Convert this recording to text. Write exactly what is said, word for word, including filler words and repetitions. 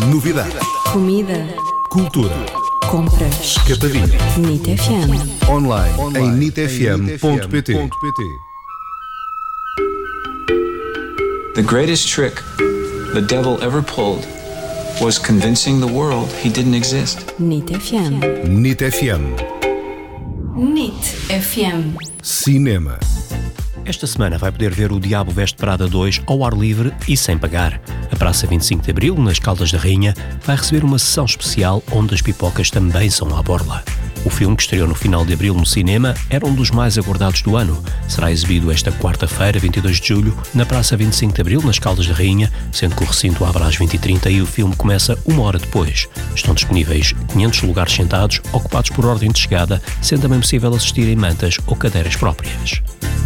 Novidades. Comida. Cultura. Compras. Capadinho. Nit F M. Online, em nit f m ponto p t. The greatest trick the devil ever pulled was convincing the world he didn't exist. Nit F M. Nit F M. Nit F M. Cinema. Esta semana vai poder ver O Diabo Veste Prada dois ao ar livre e sem pagar. A Praça vinte e cinco de Abril, nas Caldas da Rainha, vai receber uma sessão especial onde as pipocas também são à borla. O filme, que estreou no final de abril no cinema, era um dos mais aguardados do ano. Será exibido esta quarta-feira, vinte e dois de julho, na Praça vinte e cinco de Abril, nas Caldas da Rainha, sendo que o recinto abre às vinte e trinta e o filme começa uma hora depois. Estão disponíveis quinhentos lugares sentados, ocupados por ordem de chegada, sendo também possível assistir em mantas ou cadeiras próprias.